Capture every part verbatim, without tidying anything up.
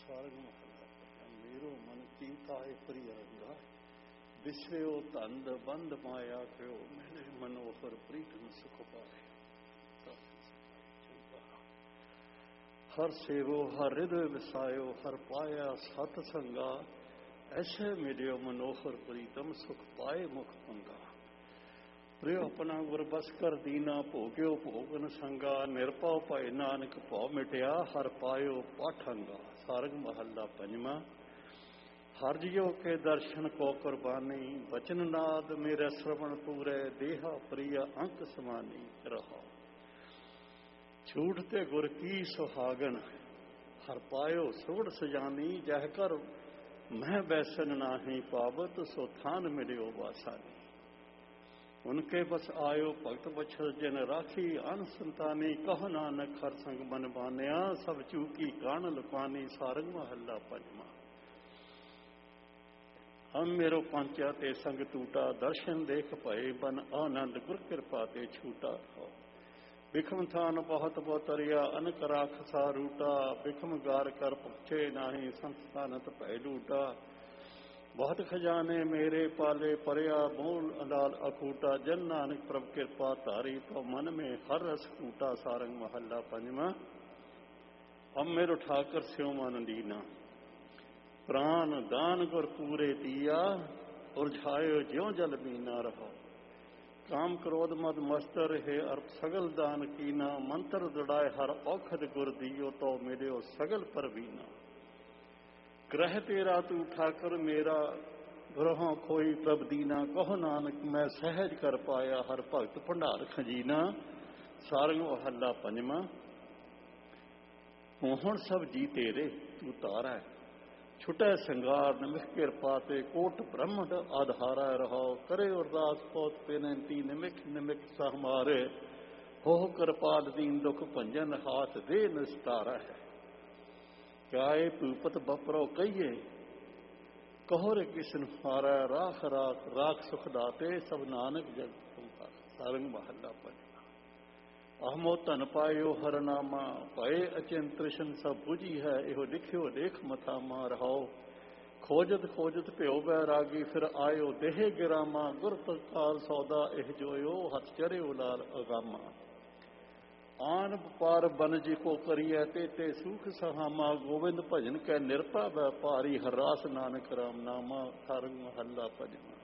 ਸਾਰੰਗ ਮਹੱਲਾ ਮੇਰੋ ਮਨ ਕੀਤਾ ਹੈ ਪ੍ਰਿਯ ਰੰਗਾ ਵਿਸਰਿਓ ਧੰਦ ਬੰਦ ਮਾਇਆ ਕਿਓ ਮੈਨੇ ਮਨੋਹਰ ਪ੍ਰੀਤਮ ਸੁਖ ਪਾਏ। ਹਰ ਸੇਵੋ ਹਰ ਹਿਰਦੈ ਵਿਸਾਇਓ ਹਰ ਪਾਇਆ ਸਤ ਸੰਗਾ ਐਸੇ ਮਿਲਿਓ ਮਨੋਹਰ ਪ੍ਰੀਤਮ ਸੁਖ ਪਾਏ ਮੁਖ ਪੰਗਾ। ਪ੍ਰਿਯ ਆਪਣਾ ਗੁਰ ਬਸ ਕਰ ਦੀਨਾ ਭੋਗਿਓ ਭੋਗਨ ਸੰਗਾ ਨਿਰਭਉ ਭਇ ਨਾਨਕ ਭਉ ਮਿਟਿਆ ਹਰ ਪਾਇਓ ਪਾਠੰਗਾ। ਸਾਰੰਗ ਮਹੱਲਾ ਪੰਜਵਾਂ। ਹਰ ਜਿਉ ਕੇ ਦਰਸ਼ਨ ਕੋ ਕੁਰਬਾਨੀ ਬਚਨ ਨਾਦ ਮੇਰੇ ਸ਼ਰਵਣ ਪੂਰੇ ਦੇਹਾ ਪ੍ਰਿਯ ਅੰਕ ਸਮਾਨੀ ਰਹਾ। ਛੂਟ ਤੇ ਗੁਰ ਕੀ ਸੁਹਾਗਨ ਹਰ ਪਾਇਓ ਸੋੜ ਸਜਾਨੀ ਜਹ ਕਰ ਮੈਂ ਬੈਸਨ ਨਾਹੀ ਪਾਵਤ ਸੋ ਥਾਨ ਮਿਲਿਓ ਵਾਸਾਨੀ। उनके बस आयो भगत बछल जिन राखी अन संतानी कह नानक हर संग मन बानिया सब चूकी कान लुकानी। सारंग महला पंजवा। हम मेरो पांचा ते संग टूटा दर्शन देख भय बन आनंद गुर कृपा ते छूटा। बिखम थान बहुत बोतरिया अनक राखसा रूटा बिखम गार कर पहुँचे नाही संस्थानत भय लूटा। बहुत खजाने मेरे पाले परया मूल अलाल अकूटा जन नानक प्रभ कृपा तारी तो मन में हर रस कूटा। सारंग महला पंजवा। हम मेरो ठाकर स्यो मन दीना प्राण दान गुर पूरे दिया उलझायो ज्यों जल बीना रहो। काम क्रोध मद मस्तर है अर्प सगल दान कीना मंत्र दड़ाए हर औखद गुर दियो तो मिलियो सगल परवीना। ग्रह तेरा तू ठाकर मेरा ग्रहों खोई प्रभ दीना कहो नानक मैं सहज कर पाया हर भगत भंडार खजीना। सारंग महला पंजवा। मोहन सब जी तेरे तू तारा छुटै संगार निमिख कृपा ते कोट ब्रह्मड आधारा रहो। करे अरदास पौत बेनती निमिख निमिख सह मारे हो कृपाल दीन दुख भंजन हाथ दे निस्तारा है। गाए भूपत बपरो कहिए कहो रे किसन हारा राख राख राख सुख दाते सब नानक जग तुम्हारा। सारंग महला पंजवा। अहमो धन पायो हर नामा भय अचिंत तृष्ण सब बुझी है इहो लिखियो लेख मथा मा रहो। खोजत खोजत प्यो बैरागी फिर आयो देह गिरामा गुर तत्काल सौदा एह जोयो हथ चरियो लाल अगामा। आन पार बनजी को करिए ते ते सुख सहामा गोविंद भजन कै निरपा व्यापारी हर रास नानक राम नामा। सारंग महला पंजवा।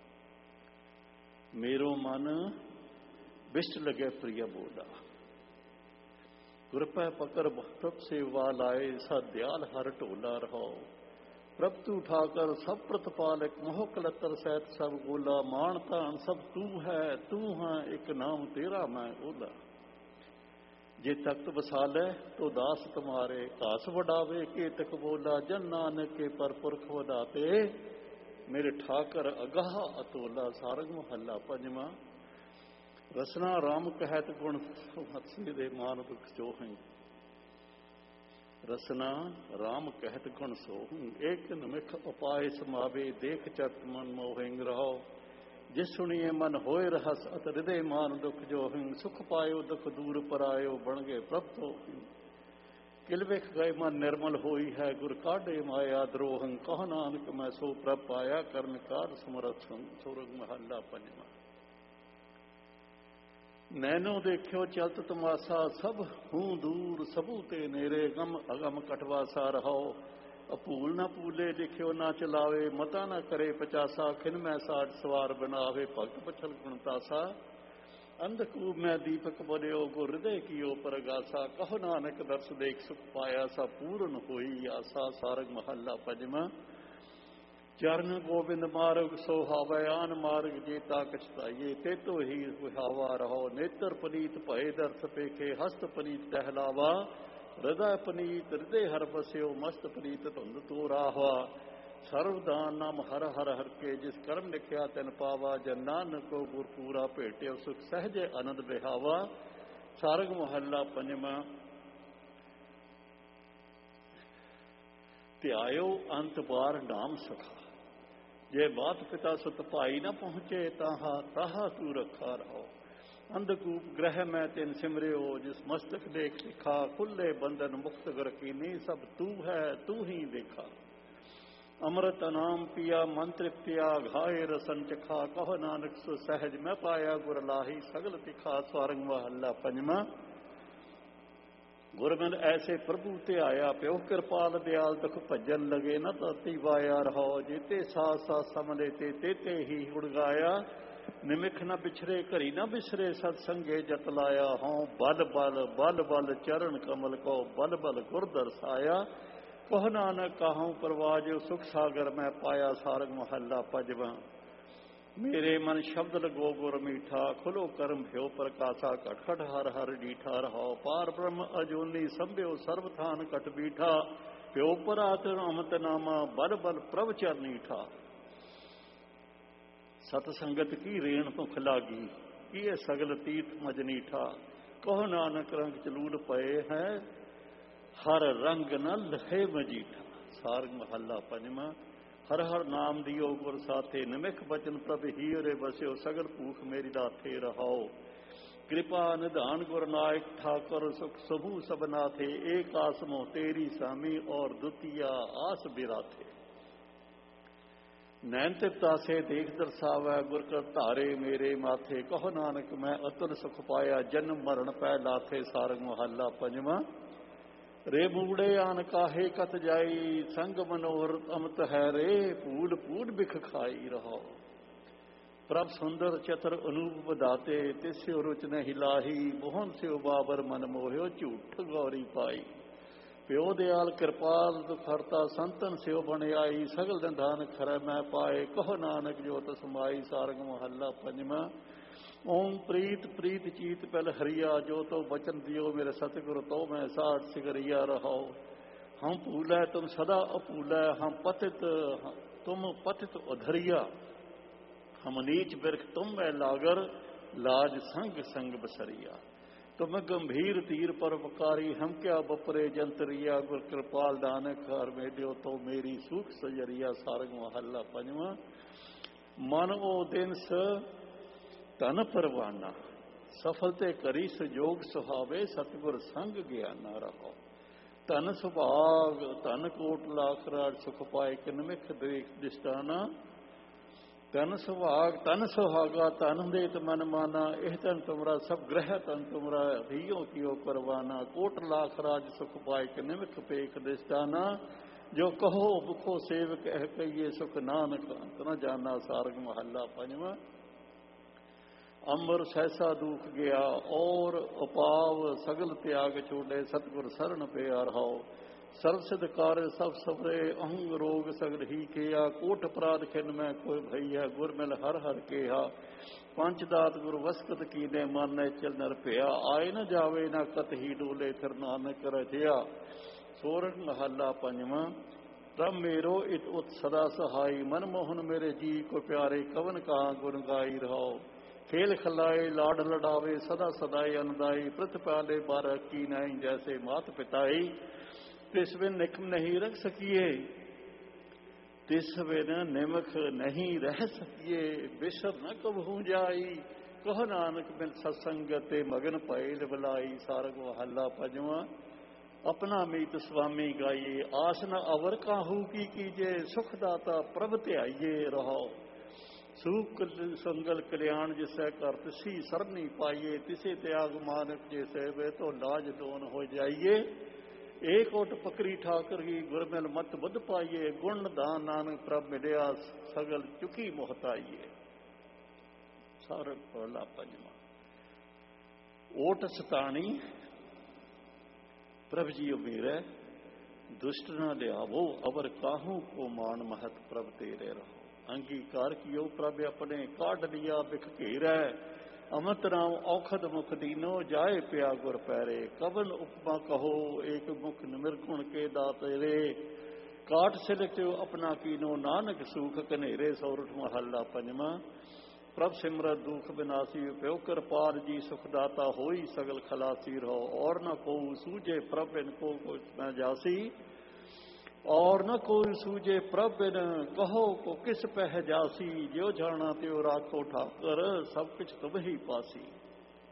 मेरो मन बिष्ट लगे प्रिय बोला गुर पै पकर प्रभ सेवा लाए सा दयाल हर ढोला रहो। प्रभ तू ठाकर सब प्रतपालक मोह कलतर सैत सब गोला मान तान सब तू है तू है एक नाम तेरा मैं ओला। जे तख्त बसाले तो दास तुम्हारे घास वडावे के तक बोला जन नानक के पर पुरख वदाते मेरे ठाकर अगाह अतोला। सारंग महला पंजवा। रसना राम कहत गुण हसी दे मान दुख चोहं रसना राम कहत गुण सोहं एक निमिख उपाय समावे देख चत मन मोहिंग रहो। जिस सुनिए मन होए रहस अत हृदय मान दुख जो हिंग सुख पायो दुख दूर परायो बन गए प्रभ तो किल विख गए मन निर्मल होई है गुर काढ़े माया द्रोहं कह नानक मैं सो प्रभ पाया करन कार समरथ। सुरंग महला पंजवा। नैनो देखियो चलत तमाशा सब हूँ दूर सबू ते नेरे गम अगम कटवासा रहो। अपूल न पूले लिखियो ना चलावे मता न करे पचासा खिन मैं साठ सवार बनावे भगत बछल गुणतासा। अंधकूप मैं दीपक बोलियो गो हृदय कियो परगासा कहो नानक दर्श देख सुख पाया सा पूर्ण होई आसा। सारंग महला पंजवा। चरण गोविंद मार्ग सोहावे आन मार्ग जेता कछताइए ते तो ही सुहावा रहो। नेत्र पनीत भय दर्श पेखे हस्त पनीत टहलावा हृदय पनीत हृदय हर बस्यो मस्त पनीत धुंध तो राहवा। सर्वदान नाम हर हर हर के जिस कर्म लिखिया तिन पावा जन नानक को गुर पूरा भेटियो सुख सहजे आनंद बिहावा। सारंग महला पंजवा। ध्यायो अंत बार नाम सखा जे मात पिता सुत भाई न पहुँचे ताहा ताहा तू रखा रहो। ਅੰਧਕੂਪ ਗ੍ਰਹਿ ਮੈਂ ਤਿਨ ਸਿਮਰਿਓ, ਜਿਸ ਮਸਤਕ ਦੇਖ ਲਿਖਾ, ਖੁੱਲੇ ਬੰਧਨ ਮੁਕਤ ਗੁਰ ਕੀਨੀ, ਸਭ ਤੂੰ ਹੈ ਤੂੰ ਹੀ ਦੇਖਾ। ਅੰਮ੍ਰਿਤ ਨਾਮ ਪੀਆ ਮਨ ਤ੍ਰਿਪਤਿਆ, ਘਾਏ ਰਸਨ ਚਖਾ, ਕਹੋ ਨਾਨਕ ਸੋ ਸਹਿਜ ਮੈਂ ਪਾਇਆ, ਗੁਰ ਲਾਹੀ ਸਗਲ ਤਿਖਾ। ਸਵਾਰੰਗ ਮਹੱਲਾ ਪੰਜਵਾਂ। ਗੁਰਮਿਲ ਐਸੇ ਪ੍ਰਭੂ ਤੇ ਆਇਆ, ਪਿਓ ਕਿਰਪਾਲ ਦਿਆਲ, ਦੁਖ ਭੱਜਨ ਲਗੇ ਨਾ ਧਰਤੀ ਵਾਇਆ। ਰਹੋ ਜੀਤੇ ਸਾਥ ਸਾਥ ਸਮਲੇ ਤੇ ਤੇਤੇ ਹੀ ਉੜਗਾਇਆ, ਨਿਮਿਖ ਨਾ ਬਿਛਰੇ ਘਰੀ ਨਾ ਬਿਸਰੇ, ਸਤ ਸੰਗੇ ਜਤ ਲਾਇਆ। ਹੋਂ ਬਲ ਬਲ ਬਲ ਬਲ ਚਰਨ ਕਮਲ ਕੋ, ਬਲ ਬਲ ਗੁਰ ਦਰਸਾਇਆ। ਕਹ ਨਾਨਕ ਕਾਹੂੰ ਪਰਵਾਜ, ਸੁਖ ਸਾਗਰ ਮੈਂ ਪਾਇਆ। ਸਾਰੰਗ ਮਹੱਲਾ ਪੰਜਵਾਂ। ਮੇਰੇ ਮਨ ਸ਼ਬਦ ਲਗੋ ਗੁਰ ਮੀਠਾ, ਖੁੱਲੋ ਕਰਮ ਭਿਓ ਪ੍ਰਕਾਸ਼ਾ। ਘਟ ਘਟ ਹਰ ਹਰ ਡੀਠਾ, ਰਹੋ ਪਾਰ ਬ੍ਰਹਮ ਅਜੂਨੀ, ਸੰਭਿਓ ਸਰਬ ਥਾਨ ਘਟ ਬੀਠਾ। ਪਿਓ ਪਰਾਤਿ ਅਮਿਤ ਨਾਮਾ, ਬਲ ਬਲ ਪ੍ਰਭ ਚਰਨੀਠਾ। ਸਤ ਸੰਗਤ ਕੀ ਰੇਣ ਭੁਖ ਲਾਗੀ, ਕੀਏ ਸਗਲ ਤੀਰਥ ਮਜਨੀਠਾ। ਕਹੋ ਨਾਨਕ ਰੰਗ ਚਲੂਲ ਪਏ ਹੈ, ਹਰ ਰੰਗ ਨ ਲਖੇ ਮਜੀਠਾ। ਸਾਰੰਗ ਮਹੱਲਾ ਪੰਜਵਾਂ। ਹਰ ਹਰ ਨਾਮ ਦਿਓ ਗੁਰ ਸਾਥੇ, ਨਿਮਿਖ ਬਚਨ ਪ੍ਰਭ ਹੀਰੇ ਬਸਿਓ। ਸਗਲ ਭੂਖ ਮੇਰੀ ਲਾਥੇ, ਰਹਾਓ ਕਿਰਪਾ ਨਿਧਾਨ ਗੁਰ ਨਾਇਕ ਠਾਕੁਰ। ਸੁਖ ਸਭੂ ਸਬਨਾਥੇ, ਏਕ ਆਸ ਮੋਹ ਤੇਰੀ ਸਾਮੀ, ਔਰ ਦੁਤੀਆ ਆਸ ਬਿਰਾਥੇ। ਨੈਣ ਤਿਪਤਾਸੇ ਦੇਖ ਦਰਸਾਵੈ, ਗੁਰ ਕਰ ਧਾਰੇ ਮੇਰੇ ਮਾਥੇ। ਕਹੋ ਨਾਨਕ ਮੈਂ ਅਤੁਲ ਸੁਖ ਪਾਇਆ, ਜਨਮ ਮਰਨ ਪੈ ਲਾਥੇ। ਸਾਰੰਗ ਮਹੱਲਾ ਪੰਜਵਾਂ। ਰੇ ਮੂੜੇ ਆਨ ਕਾਹੇ ਕਤ ਜਾਈ, ਸੰਗ ਮਨੋਰਥ ਅਮਤ ਹੈ ਰੇ। ਭੂਲ ਭੂਲ ਬਿਖ ਖਾਈ, ਰਹੋ ਪ੍ਰਭ ਸੁੰਦਰ ਚਤਰ ਅਨੂਪ ਵਧਾਤੇ। ਤਿਸਿਓ ਰੁਚ ਨਹੀਂ ਲਾਹੀ, ਮੋਹਨ ਸਿਓ ਬਾਬਰ ਮਨ ਮੋਹਿਓ। ਝੂਠ ਗੌਰੀ ਪਾਈ, ਪਿਓ ਦਿਆਲ ਕਿਰਪਾਲ ਦੁਖ ਹਰਤਾ। ਸੰਤਨ ਸਿਓ ਬਣਿਆਈ, ਸਗਲ ਨਿਧਾਨ ਖਰੈ ਮੈਂ ਪਾਏ। ਕਹੋ ਨਾਨਕ ਜੋਤ ਸਮਾਈ। ਸਾਰੰਗ ਮਹੱਲਾ ਪੰਜਵਾਂ। ਓਮ ਪ੍ਰੀਤ ਪ੍ਰੀਤ ਚੀਤ ਪਹਿਲ ਹਰੀਆ, ਜੋ ਤੋ ਬਚਨ ਦਿਓ ਮੇਰੇ ਸਤਿਗੁਰ। ਤੋ ਮੈਂ ਸਾਠ ਸਿਗਰਿਆ, ਰਹਾਓ ਹਮ ਭੂਲੈ ਤੁਮ ਸਦਾ ਅਭੂਲੈ। ਹਮ ਪਤਿਤ ਤੁਮ ਪਤਿਤ ਉਧਰਿਆ, ਹਮ ਨੀਚ ਬਿਰਖ ਤੁਮ ਮੈਂ ਲਾਗਰ। ਲਾਜ ਸੰਗ ਸੰਗ ਬਸਰਿਆ, ਤੁਮ ਗੰਭੀਰ ਧੀਰ ਪਰਉਪਕਾਰੀ। ਹਮ ਕਿਆ ਬਪਰੇ ਜੰਤਰੀਆ, ਗੁਰ ਕਿਰਪਾਲ ਨਾਨਕ ਹਰ ਮੇਲਿਓ। ਤੋ ਮੇਰੀ ਸੂਖ ਸਜਰੀਆ। ਸਾਰੰਗ ਮਹੱਲਾ ਪੰਜਵਾਂ। ਮਨ ਉਹ ਦਿਨ ਸ ਧਨ ਪਰਵਾਨਾ, ਸਫਲ ਤੇ ਕਰੀ ਸਜੋਗ ਸੁਹਾਵੇ। ਸਤਿਗੁਰ ਸੰਗ ਗਿਆਨਾ, ਰਹੋ ਧਨ ਸੁਭਾਗ ਧਨ ਕੋਟ ਲਾਖ ਰਾਜ। ਸੁਖ ਪਾਏ ਕਿਨਮਿਖ ਦੇਖ ਦਿਸਟਾਨਾ। ਧਨ ਸੁਭਾਗ ਧਨ ਸੁਹਾਗਾ, ਧਨ ਦੇਤ ਮਨ ਮਾਨਾ। ਇਹ ਧਨ ਤੁਮਰਾ ਸਭ ਗ੍ਰਹਿ, ਧਨ ਤੁਮਰਾ ਹੀਓ ਕੀਓ ਕਰਵਾਨਾ। ਕੋਟ ਲਾਖ ਰਾਜ ਸੁਖ ਪਾਏ ਕਿਨਮਿਖ ਪੇਖ ਦਿਸਟਾਨਾ। ਜੋ ਕਹੋ ਭੁਖੋ ਸੇਵ ਕਹਿ ਕਹੀਏ, ਸੁਖ ਨਾਨਕ ਅੰਤ ਨ ਜਾਨਾ। ਸਾਰੰਗ ਮਹੱਲਾ ਪੰਜਵਾਂ। ਅੰਬਰ ਸਹਿਸਾ ਦੁਖ ਗਿਆ, ਔਰ ਉਪਾਵ ਸਗਲ ਤਿਆਗ ਛੋੜੇ। ਸਤਿਗੁਰ ਸਰਣ ਪਿਆ, ਰਹਾਓ ਸਰਬ ਸਿਧ ਕਾਰਜ ਸਭ ਸਬਰੇ। ਅਹੰਗ ਰੋਗ ਸਗਲ ਹੀ ਕੀਆ, ਕੋਟ ਅਪਰਾਧ ਖਿਨ ਮੈਂ ਕੋਈ ਭਈਆ। ਗੁਰ ਮਿਲ ਹਰ ਹਰ ਕੇਹਾ, ਪੰਚ ਦਾਤ ਗੁਰ ਵਸਕਤ ਕੀਨੇ। ਮਨ ਚਲ ਨਰ ਭਿਆ, ਆਏ ਨ ਜਾਵੇ ਨਾ ਕਤ ਹੀ ਡੋਲੇ। ਫਿਰ ਨਾਨਕ ਰਚਿਆ। ਸੋਰਠ ਮਹੱਲਾ ਪੰਜਵਾਂ। ਪ੍ਰਭ ਮੇਰੋ ਇਤ ਉਤ ਸਦਾ ਸਹਾਈ, ਮਨ ਮੋਹਨ ਮੇਰੇ ਜੀ ਕੋ ਪਿਆਰੇ। ਕਵਨ ਕਹਾ ਗੁਣ ਗਾਈ, ਰਹਾਓ ਖੇਲ ਖਲਾਏ ਲਾਡ ਲਡਾਵੇ। ਸਦਾ ਸਦਾਈ ਅਨਦਾਈ, ਪ੍ਰਿਥ ਪਾਲੇ ਬਾਰ ਕੀ ਨਾਈ। ਜੈਸੇ ਮਾਤ ਪਿਤਾਈ, ਤਿਸ ਬਿਨ ਨਿਖਮ ਨਹੀਂ ਰਖ ਸਕੀਏ। ਤਿਸ ਬਿਨ ਨਿਮਖ ਨਹੀਂ ਰਹਿ ਸਕੀਏ। ਬਿਸਰ ਨ ਕਬਹੂ ਜਾਈ, ਕਹ ਨਾਨਕ ਬਿਨ ਸਤਸੰਗਤ ਤੇ ਮਗਨ ਭਏ ਲਿਵਲਾਈ। ਸਾਰੰਗ ਮਹੱਲਾ ਪੰਜਵਾਂ। ਆਪਣਾ ਮੀਤ ਸੁਆਮੀ ਗਾਈਏ, ਆਸ ਨ ਅਵਰ ਕਾਹੂ ਕੀ ਕੀਜੇ। ਸੁਖ ਦਾਤਾ ਪ੍ਰਭ ਧਿਆਈਏ, ਰਹਾਓ ਸੂਖ ਸੰਗਲ ਕਲਿਆਣ। ਜਿਸੈ ਕਰ ਤਿਸੀ ਸਰਨੀ ਪਾਈਏ, ਤਿਸੇ ਤਿਆਗ ਮਾਨਕ ਜੇ ਸੇਵੇ। ਤੋ ਲਾਜ ਲੋਨ ਹੋ ਜਾਈਏ। ਏਕ ਓਟ ਪਕਰੀ ਠਾਕਰ ਕੀ, ਗੁਰ ਮਿਲ ਮਤ ਬੁੱਧ ਪਾਈਏ। ਗੁਣ ਦਾਨ ਨਾਨਕ ਪ੍ਰਭ ਮਿਲਿਆ, ਸਗਲ ਚੁਕੀ ਮੁਹਤਾਈਏ। ਸਾਰੰਗ ਮਹੱਲਾ ਪੰਜਵਾਂ। ਓਟ ਸਤਾਣੀ ਪ੍ਰਭ ਜੀ ਉਮੀਰੈ, ਦੁਸ਼ਟ ਨਾ ਲਿਆਵੋ। ਅਵਰ ਕਾਹੂ ਕੋ ਮਾਨ ਮਹਤ, ਪ੍ਰਭ ਤੇਰੇ ਰਹੋ ਅੰਗੀਕਾਰ ਕੀਓ। ਪ੍ਰਭ ਆਪਣੇ ਕਾਢ ਲਿਆ ਬਿਖ ਘੇਰੈ। ਅਮਤ ਰਾਮ ਔਖਦ ਮੁਖ ਦੀਨੋ, ਜਾਏ ਪਿਆ ਗੁਰ ਪੈਰੇ। ਕਵਨ ਉਪਮਾ ਕਹੋ, ਏਕ ਮੁਖ ਨਿਰਗੁਣ ਕੇ ਦਾਤਰੇ। ਕਾਟ ਸਿਲਕਿਓ ਆਪਣਾ ਕੀਨੋ, ਨਾਨਕ ਸੂਖ ਕਨੇਰੇ। ਸੋਰਠ ਮਹੱਲਾ ਪੰਜਵਾਂ। ਪ੍ਰਭ ਸਿਮਰਤ ਦੁਖ ਬਿਨਾਸੀ, ਪਿਓ ਕਿਰਪਾਲ ਜੀ ਸੁਖ ਦਾਤਾ। ਹੋਈ ਸਗਲ ਖਲਾਸੀ, ਰਹੋ ਔਰ ਨ ਕੋਊ ਸੂਝੇ। ਪ੍ਰਭ ਬਿਨ ਕੋ ਕੁਛ ਨ ਜਾਸੀ, ਔਰ ਨ ਕੋਈ ਸੂਝੇ ਪ੍ਰਭ ਬਿਨ। ਕਹੋ ਕੋ ਕਿਸ ਪਹਿ ਜਾਸੀ, ਜਿਉ ਜਾਣਾ ਤਿਉ ਰਾਖੋ ਠਾਕਰ। ਸਭ ਕੁਛ ਤੁਮ ਹੀ ਪਾਸੀ।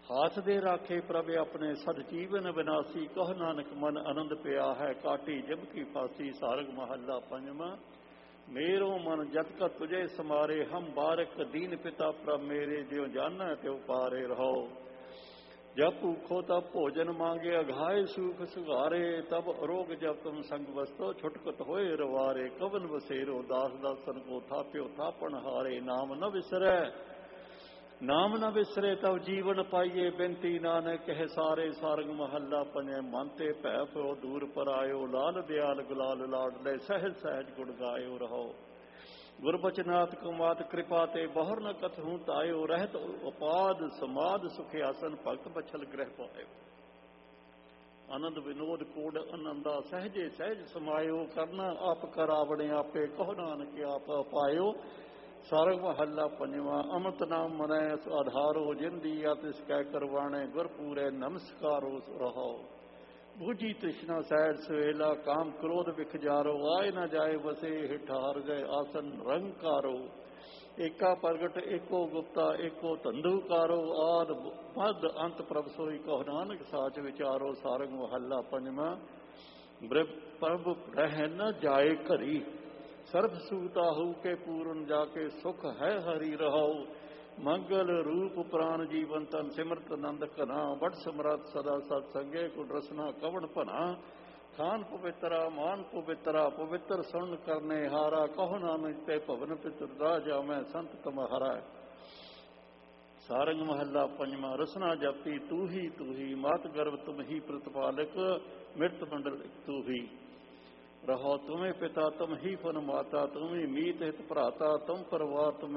ਹਾਥ ਦੇ ਰਾਖੇ ਪ੍ਰਭ ਆਪਣੇ ਸਦ ਜੀਵਨ ਵਿਨਾਸੀ, ਕਹ ਨਾਨਕ ਮਨ ਆਨੰਦ ਪਿਆ ਹੈ, ਕਾਟੀ ਜਿਮ ਕੀ ਫਾਸੀ। ਸਾਰਗ ਮਹੱਲਾ ਪੰਜਵਾਂ। ਮੇਰੋ ਮਨ ਜਤ ਕਾ ਤੁਝੇ ਸਮਾਰੇ, ਹਮ ਬਾਰਕ ਦੀਨ ਪਿਤਾ ਪ੍ਰਭ ਮੇਰੇ, ਜਿਉ ਜਾਨਾ ਤਿਉ ਪਾਰੇ ਰਹੋ। जब भूखो तब भोजन मांगे, अघाए सूख सुघारे, तब अरोग जब तुम संग वस्तो, छुटकत होए रवारे। कवन बसेरो दास दासन को, थाप्यो थापन हारे, नाम न विसरै नाम न विसरे तब जीवन पाइए, बिनती नानक कह सारे। सारंग महला पंजे। मानते भै पो दूर पर आयो, लाल दयाल गुलाल लाडले, सहज सहज गुण गायो रहो। गुरबचनाथ कुमात कृपा ते, बहुर न कथहूँ तायो, रहत उपाद समाद सुख आसन, भगत बछल ग्रह पायो। आनंद विनोद कोड आनंदा, सहजे सहज समायो, करना आप करावणे आपे, कहो नानक आप पायो। सारंग महला पंजवा। अमृत नाम मनै आधारो, जिन दिया तिस कै करवाणे, गुर पूरे नमस्कारो रहो। बूझी तृष्णा सैर सवेला, काम क्रोध विखजारो, आए न जाए बसे, हिठार गए आसन रंकारो। एका प्रगट एको गुप्ता, एको धंधुकारो, आद मद अंत प्रभ सोई, कहो नानक साच विचारो। सारंग महला पंजवा। प्रभ रह न जाए घरी, सर्व सूताहू के पूरन, जाके सुख है हरि रहो। मंगल रूप प्राण जीवन तन, सिमरत नंद घना, बड़ समरथ सदा सत संगे, कुल रसना कवण भना। खान पवित्रा मान पवित्रा, पवित्र सुन करने हारा, कहो नानक ते भवन पितृदा, जामै संत तुम्हारा। सारंग महला पंजवा। रसना जपती तू ही तू ही, मात गर्भ तुम ही प्रतिपालक, मृत मंडल तू ही रहो। तुम्हें पिता तुम ही फन माता, तुम्हें मीत हित भ्राता, तुम परवार तुम